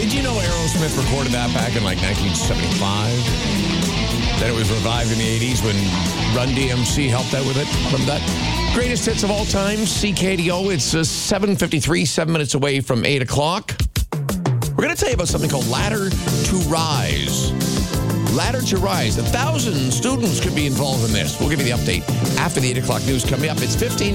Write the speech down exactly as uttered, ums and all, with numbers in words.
Did you know Aerosmith recorded that back in like nineteen seventy-five? Then it was revived in the eighties when Run D M C helped out with it. Remember that? Greatest hits of all time, C K D O. It's uh, seven fifty-three, seven minutes away from eight o'clock. We're going to tell you about something called Ladder to Rise. Ladder to Rise. A thousand students could be involved in this. We'll give you the update after the eight o'clock news coming up. It's fifteen